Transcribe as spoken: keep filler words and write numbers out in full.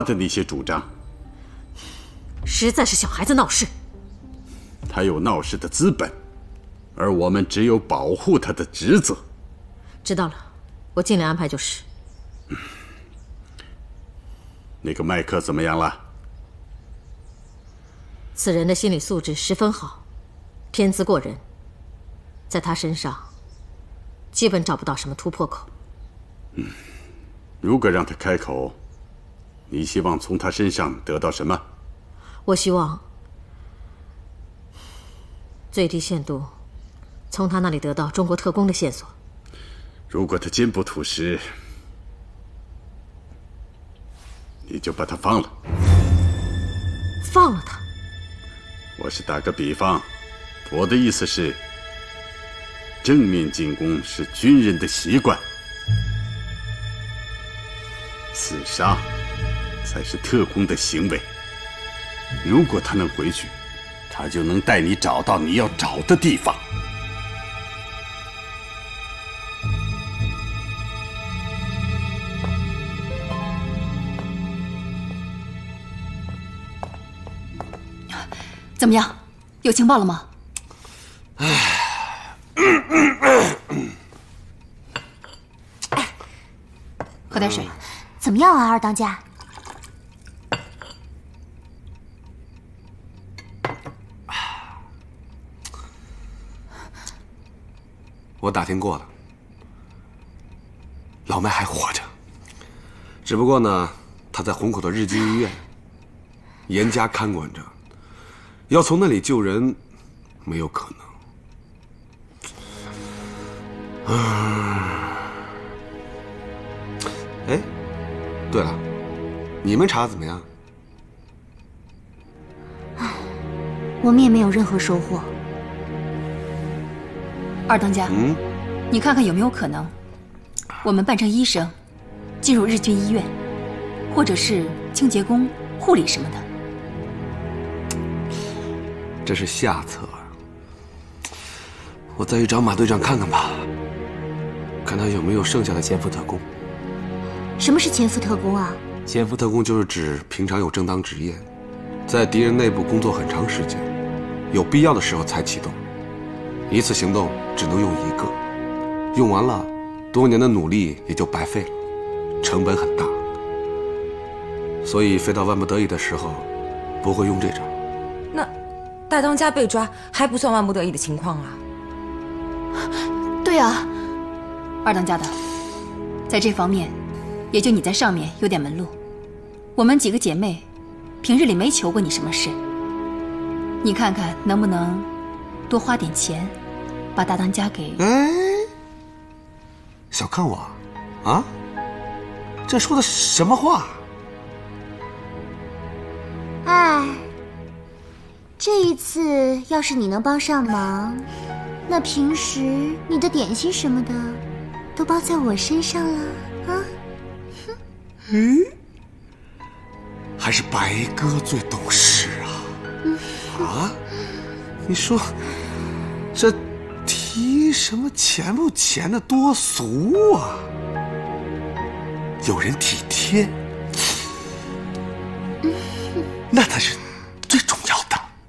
的那些主张， 实在是小孩子闹事。 他有闹事的资本，而我们只有保护他的职责。 知道了，我尽量安排就是。 嗯、那个麦克怎么样了？ 此人的心理素质十分好，天资过人，在他身上基本找不到什么突破口。 嗯，如果让他开口，你希望从他身上得到什么？ 我希望最低限度从他那里得到中国特工的线索。 如果他坚不吐实，你就把他放了。 放了他？ 我是打个比方，我的意思是，正面进攻是军人的习惯，刺杀才是特工的行为。如果他能回去，他就能带你找到你要找的地方。 怎么样，有情报了吗？ 哎， 喝点水。 怎么样啊，二当家？ 我打听过了，老麦还活着，只不过呢，他在虹口的日军医院严加看管着，要从那里救人，没有可能。啊，哎，对了，你们查的怎么样？ 唉，我们也没有任何收获。 二当家， 嗯， 你看看有没有可能，我们扮成医生，进入日军医院，或者是清洁工、护理什么的。 这是下策，我再去找马队长看看吧，看他有没有剩下的潜伏特工。 什么是潜伏特工啊？ 潜伏特工就是指平常有正当职业，在敌人内部工作很长时间，有必要的时候才启动。一次行动只能用一个，用完了，多年的努力也就白费了，成本很大。所以非到万不得已的时候，不会用这招。 那大当家被抓还不算万不得已的情况啊？ 对啊，二当家的，在这方面，也就你在上面有点门路。我们几个姐妹，平日里没求过你什么事，你看看能不能多花点钱，把大当家给…… 哎，小看我，啊？这说的什么话？ 哎，这一次要是你能帮上忙，那平时你的点心什么的，都包在我身上了啊！ 嗯，还是白哥最懂事啊！啊，你说这提什么钱不钱的多俗啊！有人体贴，那才是